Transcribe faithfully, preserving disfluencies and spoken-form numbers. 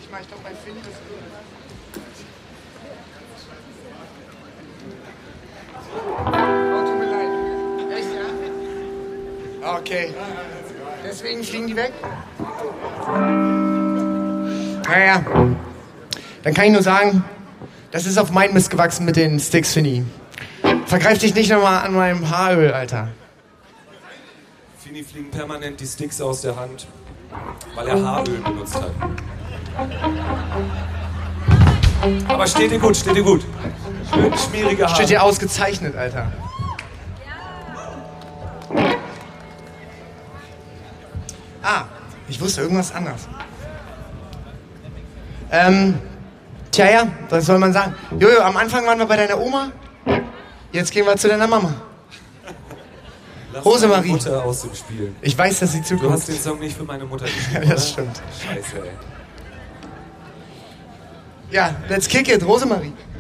mach ich doch bei Finn das Oh, tut mir leid. Echt, ja? Okay. Deswegen fliegen die weg? Naja. Dann kann ich nur sagen, das ist auf meinen Mist gewachsen mit den Sticks, Finny. Vergreif dich nicht nochmal an meinem Haaröl, Alter. Finny fliegen permanent die Sticks aus der Hand, weil er Haaröl benutzt hat. Aber steht dir gut, steht dir gut. Schön schmierige Haare. Steht dir ausgezeichnet, Alter. Ah, ich wusste irgendwas anderes. Ähm, tja, ja, was soll man sagen? Jojo, am Anfang waren wir bei deiner Oma, jetzt gehen wir zu deiner Mama. Lass Rosemarie. meine Mutter aus dem Spiel. Ich weiß, dass sie zukommt. Du hast den Song nicht für meine Mutter geschrieben, Ja, das oder? stimmt. Scheiße, ey. Ja, let's kick it, Rosemarie.